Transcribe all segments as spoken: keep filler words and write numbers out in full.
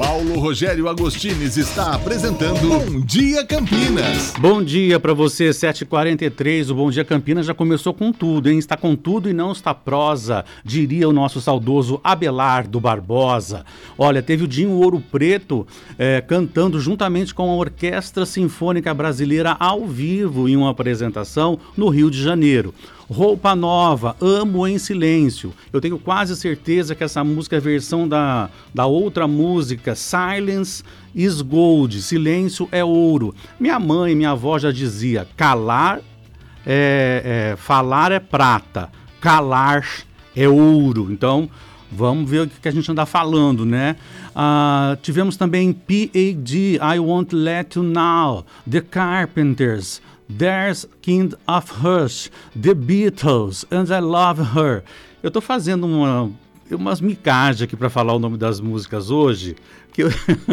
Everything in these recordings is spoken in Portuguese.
Paulo Rogério Agostines está apresentando Bom Dia Campinas. Bom dia para você, sete e quarenta e três, o Bom Dia Campinas já começou com tudo, hein? Está com tudo e não está prosa, diria o nosso saudoso Abelardo Barbosa. Olha, teve o Dinho Ouro Preto é, cantando juntamente com a Orquestra Sinfônica Brasileira ao vivo em uma apresentação no Rio de Janeiro. Roupa Nova, Amo em Silêncio. Eu tenho quase certeza que essa música é a versão da, da outra música, Silence is Gold, Silêncio é Ouro. Minha mãe, minha avó já dizia, calar é, é falar é prata, calar é ouro. Então, vamos ver o que a gente anda falando, né? Uh, tivemos também P A D, I Won't Let You Know, The Carpenters, There's Kind of Hush, The Beatles, And I Love Her. Eu tô fazendo uma, umas micagens aqui para falar o nome das músicas hoje, que eu...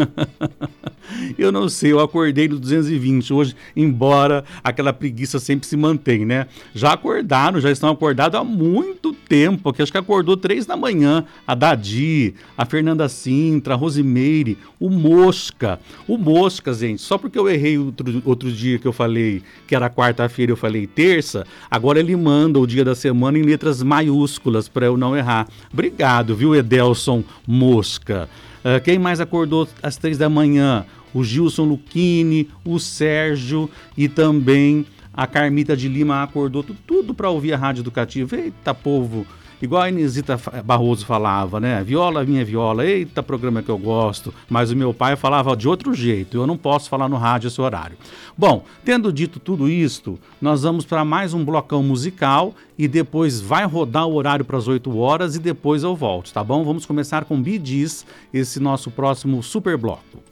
eu não sei, eu acordei no duzentos e vinte hoje, embora aquela preguiça sempre se mantém, né? Já acordaram, já estão acordados há muito tempo, que acho que acordou três da manhã, a Dadi, a Fernanda Sintra, a Rosimeire, o Mosca. O Mosca, gente, só porque eu errei outro, outro dia que eu falei que era quarta-feira, eu falei terça, agora ele manda o dia da semana em letras maiúsculas para eu não errar. Obrigado, viu, Edelson Mosca? Uh, quem mais acordou às três da manhã? O Gilson Lucchini, o Sérgio e também a Carmita de Lima acordou tu, tudo para ouvir a Rádio Educativa. Eita, povo! Igual a Inesita Barroso falava, né? Viola, minha viola, eita, programa que eu gosto. Mas o meu pai falava de outro jeito, eu não posso falar no rádio esse horário. Bom, tendo dito tudo isto, nós vamos para mais um blocão musical e depois vai rodar o horário para as oito horas e depois eu volto, tá bom? Vamos começar com Bee Gees, esse nosso próximo super bloco.